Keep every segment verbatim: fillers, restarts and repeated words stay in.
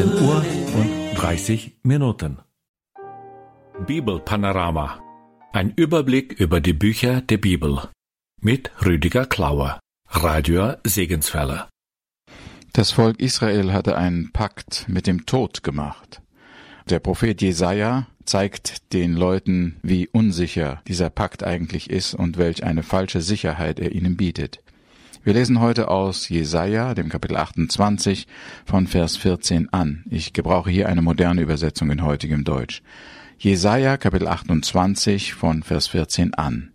Uhr und dreißig Minuten. Bibelpanorama. Ein Überblick über die Bücher der Bibel. Mit Rüdiger Klauer, Radio Segenswelle. Das Volk Israel hatte einen Pakt mit dem Tod gemacht. Der Prophet Jesaja zeigt den Leuten, wie unsicher dieser Pakt eigentlich ist und welch eine falsche Sicherheit er ihnen bietet. Wir lesen heute aus Jesaja, dem Kapitel achtundzwanzig, von Vers vierzehn an. Ich gebrauche hier eine moderne Übersetzung in heutigem Deutsch. Jesaja, Kapitel achtundzwanzig, von Vers vierzehn an.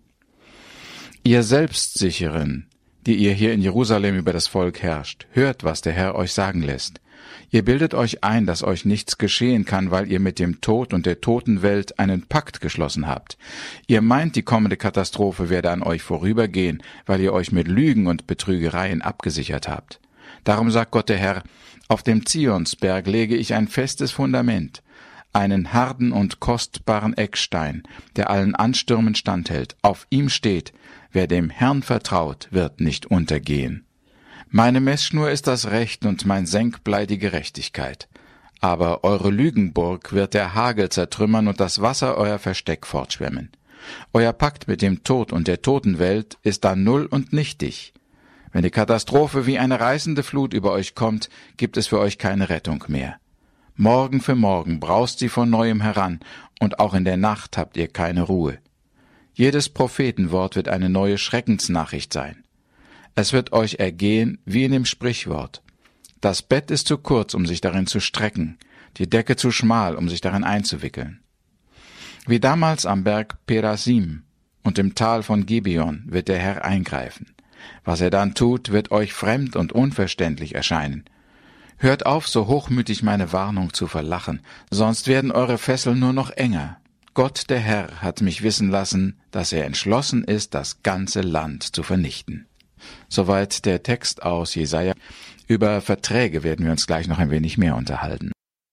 Ihr Selbstsicheren, die ihr hier in Jerusalem über das Volk herrscht, hört, was der Herr euch sagen lässt. Ihr bildet euch ein, dass euch nichts geschehen kann, weil ihr mit dem Tod und der Totenwelt einen Pakt geschlossen habt. Ihr meint, die kommende Katastrophe werde an euch vorübergehen, weil ihr euch mit Lügen und Betrügereien abgesichert habt. Darum sagt Gott der Herr, auf dem Zionsberg lege ich ein festes Fundament, einen harten und kostbaren Eckstein, der allen Anstürmen standhält. Auf ihm steht, wer dem Herrn vertraut, wird nicht untergehen. Meine Messschnur ist das Recht und mein Senkblei die Gerechtigkeit. Aber eure Lügenburg wird der Hagel zertrümmern und das Wasser euer Versteck fortschwemmen. Euer Pakt mit dem Tod und der Totenwelt ist dann null und nichtig. Wenn die Katastrophe wie eine reißende Flut über euch kommt, gibt es für euch keine Rettung mehr. Morgen für morgen braust sie von neuem heran, und auch in der Nacht habt ihr keine Ruhe. Jedes Prophetenwort wird eine neue Schreckensnachricht sein. Es wird euch ergehen wie in dem Sprichwort. Das Bett ist zu kurz, um sich darin zu strecken, die Decke zu schmal, um sich darin einzuwickeln. Wie damals am Berg Perasim und im Tal von Gibeon wird der Herr eingreifen. Was er dann tut, wird euch fremd und unverständlich erscheinen. Hört auf, so hochmütig meine Warnung zu verlachen, sonst werden eure Fesseln nur noch enger. Gott, der Herr, hat mich wissen lassen, dass er entschlossen ist, das ganze Land zu vernichten. Soweit der Text aus Jesaja. Über Verträge werden wir uns gleich noch ein wenig mehr unterhalten.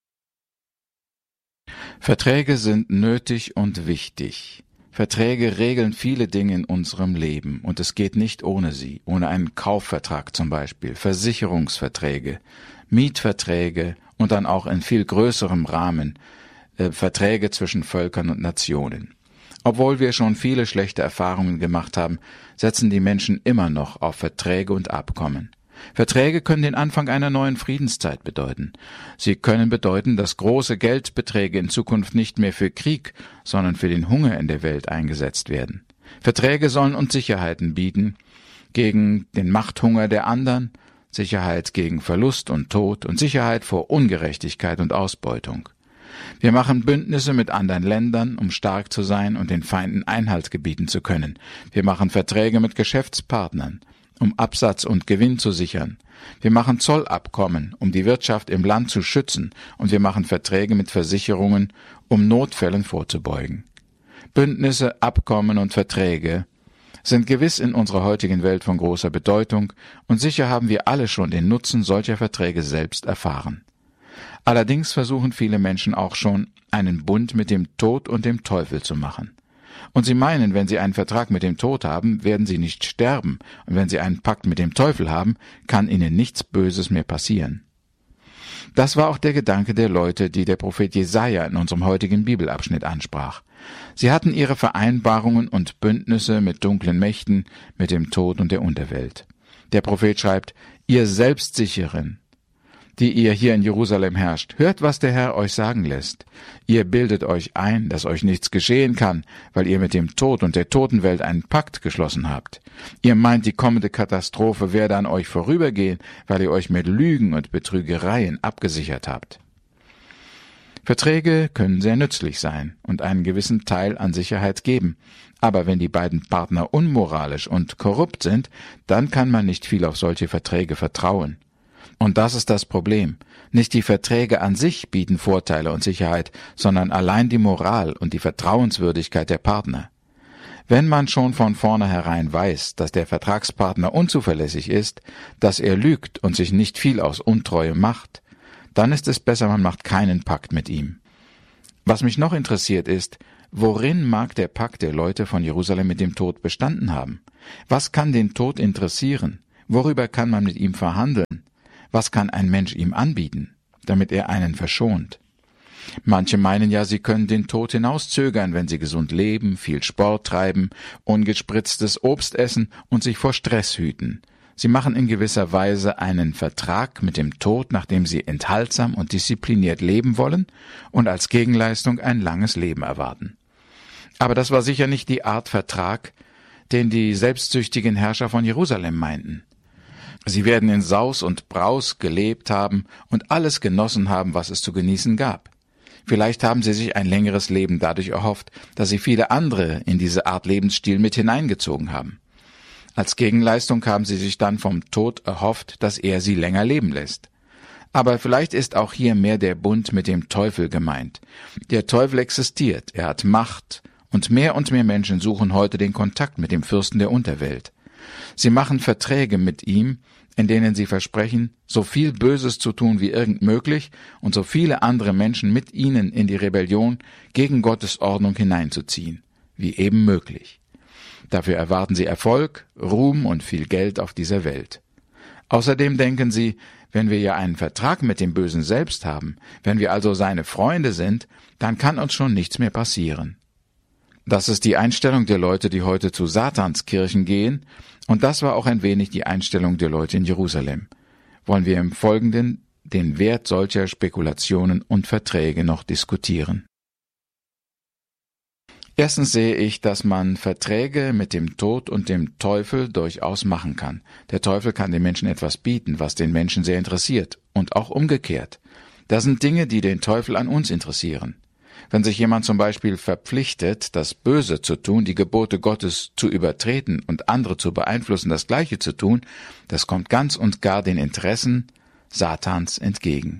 Verträge sind nötig und wichtig. Verträge regeln viele Dinge in unserem Leben, und es geht nicht ohne sie, ohne einen Kaufvertrag zum Beispiel, Versicherungsverträge, Mietverträge und dann auch in viel größerem Rahmen äh, Verträge zwischen Völkern und Nationen. Obwohl wir schon viele schlechte Erfahrungen gemacht haben, setzen die Menschen immer noch auf Verträge und Abkommen. Verträge können den Anfang einer neuen Friedenszeit bedeuten. Sie können bedeuten, dass große Geldbeträge in Zukunft nicht mehr für Krieg, sondern für den Hunger in der Welt eingesetzt werden. Verträge sollen uns Sicherheiten bieten gegen den Machthunger der anderen, Sicherheit gegen Verlust und Tod und Sicherheit vor Ungerechtigkeit und Ausbeutung. Wir machen Bündnisse mit anderen Ländern, um stark zu sein und den Feinden Einhalt gebieten zu können. Wir machen Verträge mit Geschäftspartnern, um Absatz und Gewinn zu sichern. Wir machen Zollabkommen, um die Wirtschaft im Land zu schützen, und wir machen Verträge mit Versicherungen, um Notfällen vorzubeugen. Bündnisse, Abkommen und Verträge sind gewiss in unserer heutigen Welt von großer Bedeutung, und sicher haben wir alle schon den Nutzen solcher Verträge selbst erfahren. Allerdings versuchen viele Menschen auch schon, einen Bund mit dem Tod und dem Teufel zu machen. Und sie meinen, wenn sie einen Vertrag mit dem Tod haben, werden sie nicht sterben, und wenn sie einen Pakt mit dem Teufel haben, kann ihnen nichts Böses mehr passieren. Das war auch der Gedanke der Leute, die der Prophet Jesaja in unserem heutigen Bibelabschnitt ansprach. Sie hatten ihre Vereinbarungen und Bündnisse mit dunklen Mächten, mit dem Tod und der Unterwelt. Der Prophet schreibt, ihr Selbstsicheren, die ihr hier in Jerusalem herrscht, hört, was der Herr euch sagen lässt. Ihr bildet euch ein, dass euch nichts geschehen kann, weil ihr mit dem Tod und der Totenwelt einen Pakt geschlossen habt. Ihr meint, die kommende Katastrophe werde an euch vorübergehen, weil ihr euch mit Lügen und Betrügereien abgesichert habt. Verträge können sehr nützlich sein und einen gewissen Teil an Sicherheit geben. Aber wenn die beiden Partner unmoralisch und korrupt sind, dann kann man nicht viel auf solche Verträge vertrauen. Und das ist das Problem. Nicht die Verträge an sich bieten Vorteile und Sicherheit, sondern allein die Moral und die Vertrauenswürdigkeit der Partner. Wenn man schon von vornherein weiß, dass der Vertragspartner unzuverlässig ist, dass er lügt und sich nicht viel aus Untreue macht, dann ist es besser, man macht keinen Pakt mit ihm. Was mich noch interessiert ist, worin mag der Pakt der Leute von Jerusalem mit dem Tod bestanden haben? Was kann den Tod interessieren? Worüber kann man mit ihm verhandeln? Was kann ein Mensch ihm anbieten? damit er einen verschont. Manche meinen ja, sie können den Tod hinauszögern, wenn sie gesund leben, viel Sport treiben, ungespritztes Obst essen und sich vor Stress hüten. Sie machen in gewisser Weise einen Vertrag mit dem Tod, nachdem sie enthaltsam und diszipliniert leben wollen und als Gegenleistung ein langes Leben erwarten. Aber das war sicher nicht die Art Vertrag, den die selbstsüchtigen Herrscher von Jerusalem meinten. Sie werden in Saus und Braus gelebt haben und alles genossen haben, was es zu genießen gab. Vielleicht haben sie sich ein längeres Leben dadurch erhofft, dass sie viele andere in diese Art Lebensstil mit hineingezogen haben. Als Gegenleistung haben sie sich dann vom Tod erhofft, dass er sie länger leben lässt. Aber vielleicht ist auch hier mehr der Bund mit dem Teufel gemeint. Der Teufel existiert, er hat Macht, und mehr und mehr Menschen suchen heute den Kontakt mit dem Fürsten der Unterwelt. Sie machen Verträge mit ihm, in denen sie versprechen, so viel Böses zu tun wie irgend möglich und so viele andere Menschen mit ihnen in die Rebellion gegen Gottes Ordnung hineinzuziehen, wie eben möglich. Dafür erwarten sie Erfolg, Ruhm und viel Geld auf dieser Welt. Außerdem denken sie, wenn wir ja einen Vertrag mit dem Bösen selbst haben, wenn wir also seine Freunde sind, dann kann uns schon nichts mehr passieren. Das ist die Einstellung der Leute, die heute zu Satanskirchen gehen, und das war auch ein wenig die Einstellung der Leute in Jerusalem. Wollen wir im Folgenden den Wert solcher Spekulationen und Verträge noch diskutieren. Erstens sehe ich, dass man Verträge mit dem Tod und dem Teufel durchaus machen kann. Der Teufel kann den Menschen etwas bieten, was den Menschen sehr interessiert, und auch umgekehrt. Das sind Dinge, die den Teufel an uns interessieren. Wenn sich jemand zum Beispiel verpflichtet, das Böse zu tun, die Gebote Gottes zu übertreten und andere zu beeinflussen, das Gleiche zu tun, das kommt ganz und gar den Interessen Satans entgegen.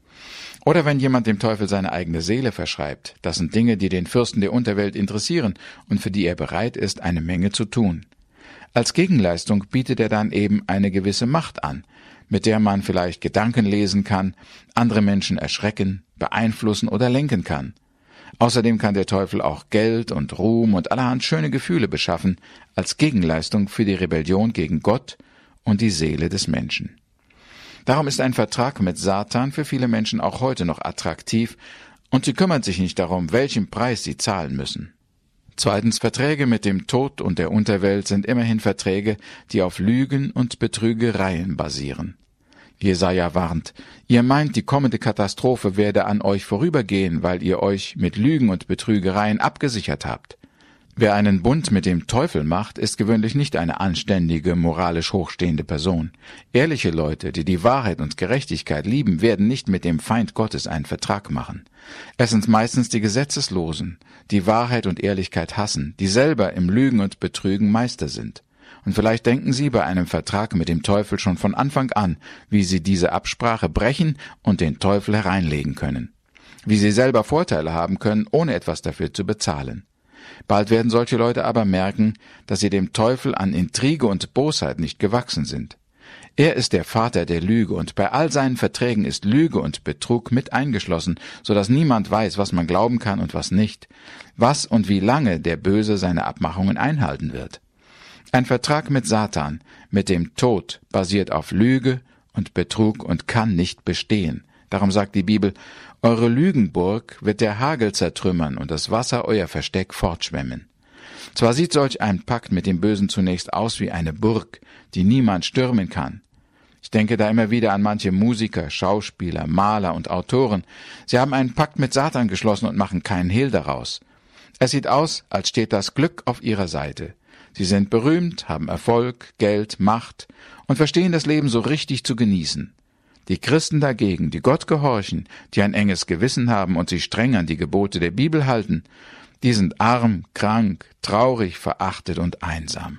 Oder wenn jemand dem Teufel seine eigene Seele verschreibt, das sind Dinge, die den Fürsten der Unterwelt interessieren und für die er bereit ist, eine Menge zu tun. Als Gegenleistung bietet er dann eben eine gewisse Macht an, mit der man vielleicht Gedanken lesen kann, andere Menschen erschrecken, beeinflussen oder lenken kann. Außerdem kann der Teufel auch Geld und Ruhm und allerhand schöne Gefühle beschaffen, als Gegenleistung für die Rebellion gegen Gott und die Seele des Menschen. Darum ist ein Vertrag mit Satan für viele Menschen auch heute noch attraktiv, und sie kümmern sich nicht darum, welchen Preis sie zahlen müssen. Zweitens, Verträge mit dem Tod und der Unterwelt sind immerhin Verträge, die auf Lügen und Betrügereien basieren. Jesaja warnt, ihr meint, die kommende Katastrophe werde an euch vorübergehen, weil ihr euch mit Lügen und Betrügereien abgesichert habt. Wer einen Bund mit dem Teufel macht, ist gewöhnlich nicht eine anständige, moralisch hochstehende Person. Ehrliche Leute, die die Wahrheit und Gerechtigkeit lieben, werden nicht mit dem Feind Gottes einen Vertrag machen. Es sind meistens die Gesetzeslosen, die Wahrheit und Ehrlichkeit hassen, die selber im Lügen und Betrügen Meister sind. Und vielleicht denken Sie bei einem Vertrag mit dem Teufel schon von Anfang an, wie Sie diese Absprache brechen und den Teufel hereinlegen können. Wie Sie selber Vorteile haben können, ohne etwas dafür zu bezahlen. Bald werden solche Leute aber merken, dass sie dem Teufel an Intrige und Bosheit nicht gewachsen sind. Er ist der Vater der Lüge, und bei all seinen Verträgen ist Lüge und Betrug mit eingeschlossen, so dass niemand weiß, was man glauben kann und was nicht, was und wie lange der Böse seine Abmachungen einhalten wird. Ein Vertrag mit Satan, mit dem Tod, basiert auf Lüge und Betrug und kann nicht bestehen. Darum sagt die Bibel, eure Lügenburg wird der Hagel zertrümmern und das Wasser euer Versteck fortschwemmen. Zwar sieht solch ein Pakt mit dem Bösen zunächst aus wie eine Burg, die niemand stürmen kann. Ich denke da immer wieder an manche Musiker, Schauspieler, Maler und Autoren. Sie haben einen Pakt mit Satan geschlossen und machen keinen Hehl daraus. Es sieht aus, als steht das Glück auf ihrer Seite. Sie sind berühmt, haben Erfolg, Geld, Macht und verstehen das Leben so richtig zu genießen. Die Christen dagegen, die Gott gehorchen, die ein enges Gewissen haben und sich streng an die Gebote der Bibel halten, die sind arm, krank, traurig, verachtet und einsam.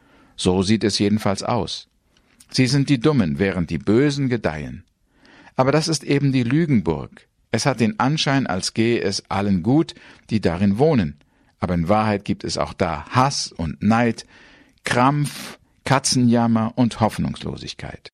So sieht es jedenfalls aus. Sie sind die Dummen, während die Bösen gedeihen. Aber das ist eben die Lügenburg. Es hat den Anschein, als gehe es allen gut, die darin wohnen. Aber in Wahrheit gibt es auch da Hass und Neid, Krampf, Katzenjammer und Hoffnungslosigkeit.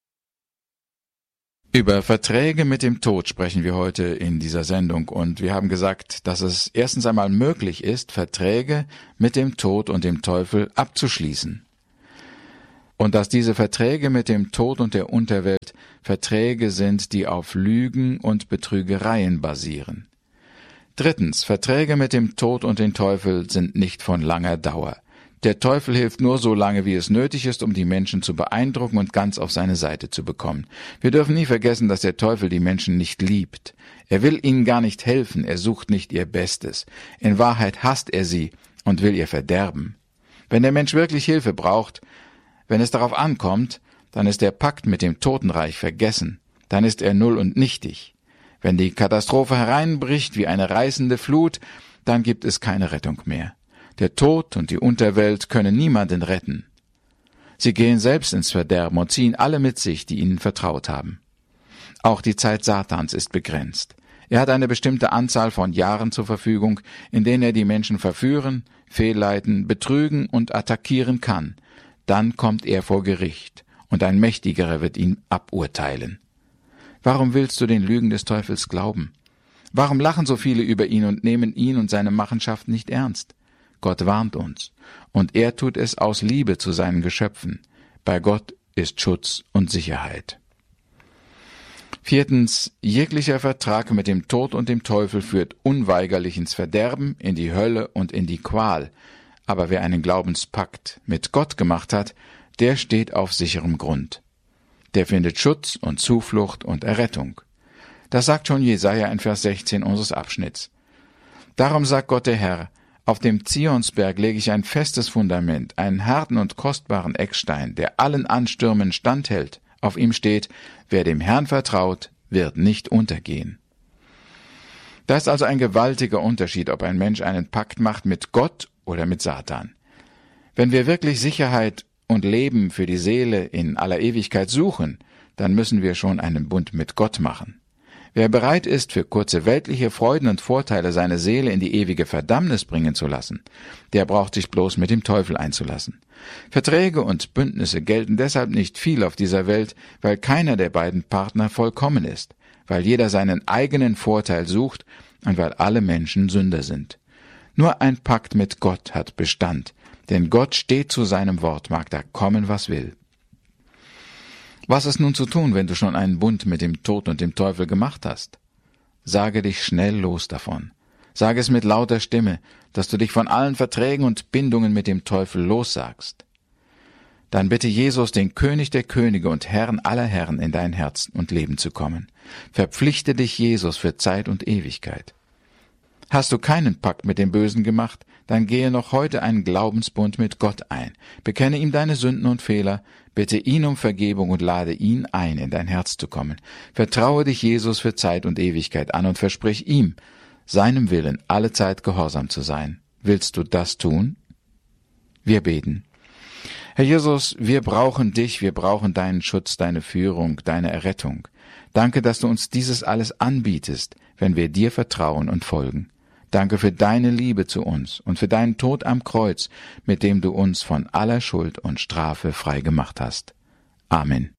Über Verträge mit dem Tod sprechen wir heute in dieser Sendung, und wir haben gesagt, dass es erstens einmal möglich ist, Verträge mit dem Tod und dem Teufel abzuschließen. und dass diese Verträge mit dem Tod und der Unterwelt Verträge sind, die auf Lügen und Betrügereien basieren. Drittens, Verträge mit dem Tod und dem Teufel sind nicht von langer Dauer. Der Teufel hilft nur so lange, wie es nötig ist, um die Menschen zu beeindrucken und ganz auf seine Seite zu bekommen. Wir dürfen nie vergessen, dass der Teufel die Menschen nicht liebt. Er will ihnen gar nicht helfen, er sucht nicht ihr Bestes. In Wahrheit hasst er sie und will ihr Verderben. Wenn der Mensch wirklich Hilfe braucht, wenn es darauf ankommt, dann ist der Pakt mit dem Totenreich vergessen. Dann ist er null und nichtig. Wenn die Katastrophe hereinbricht wie eine reißende Flut, dann gibt es keine Rettung mehr. Der Tod und die Unterwelt können niemanden retten. Sie gehen selbst ins Verderben und ziehen alle mit sich, die ihnen vertraut haben. Auch die Zeit Satans ist begrenzt. Er hat eine bestimmte Anzahl von Jahren zur Verfügung, in denen er die Menschen verführen, fehlleiten, betrügen und attackieren kann. Dann kommt er vor Gericht, und ein Mächtigerer wird ihn aburteilen. Warum willst du den Lügen des Teufels glauben? Warum lachen so viele über ihn und nehmen ihn und seine Machenschaften nicht ernst? Gott warnt uns, und er tut es aus Liebe zu seinen Geschöpfen. Bei Gott ist Schutz und Sicherheit. Viertens, jeglicher Vertrag mit dem Tod und dem Teufel führt unweigerlich ins Verderben, in die Hölle und in die Qual. Aber wer einen Glaubenspakt mit Gott gemacht hat, der steht auf sicherem Grund. Der findet Schutz und Zuflucht und Errettung. Das sagt schon Jesaja in Vers sechzehn unseres Abschnitts. Darum sagt Gott der Herr: Auf dem Zionsberg lege ich ein festes Fundament, einen harten und kostbaren Eckstein, der allen Anstürmen standhält. Auf ihm steht: Wer dem Herrn vertraut, wird nicht untergehen. Da ist also ein gewaltiger Unterschied, ob ein Mensch einen Pakt macht mit Gott oder mit Satan. Wenn wir wirklich Sicherheit und Leben für die Seele in aller Ewigkeit suchen, dann müssen wir schon einen Bund mit Gott machen. Wer bereit ist, für kurze weltliche Freuden und Vorteile seine Seele in die ewige Verdammnis bringen zu lassen, der braucht sich bloß mit dem Teufel einzulassen. Verträge und Bündnisse gelten deshalb nicht viel auf dieser Welt, weil keiner der beiden Partner vollkommen ist, weil jeder seinen eigenen Vorteil sucht und weil alle Menschen Sünder sind. Nur ein Pakt mit Gott hat Bestand, denn Gott steht zu seinem Wort, mag da kommen, was will. Was ist nun zu tun, wenn du schon einen Bund mit dem Tod und dem Teufel gemacht hast? Sage dich schnell los davon. Sage es mit lauter Stimme, dass du dich von allen Verträgen und Bindungen mit dem Teufel lossagst. Dann bitte Jesus, den König der Könige und Herrn aller Herren, in dein Herz und Leben zu kommen. Verpflichte dich Jesus für Zeit und Ewigkeit. Hast du keinen Pakt mit dem Bösen gemacht, dann gehe noch heute einen Glaubensbund mit Gott ein. Bekenne ihm deine Sünden und Fehler, bitte ihn um Vergebung und lade ihn ein, in dein Herz zu kommen. Vertraue dich Jesus für Zeit und Ewigkeit an und versprich ihm, seinem Willen alle Zeit gehorsam zu sein. Willst du das tun? Wir beten. Herr Jesus, wir brauchen dich, wir brauchen deinen Schutz, deine Führung, deine Errettung. Danke, dass du uns dieses alles anbietest, wenn wir dir vertrauen und folgen. Danke für deine Liebe zu uns und für deinen Tod am Kreuz, mit dem du uns von aller Schuld und Strafe frei gemacht hast. Amen.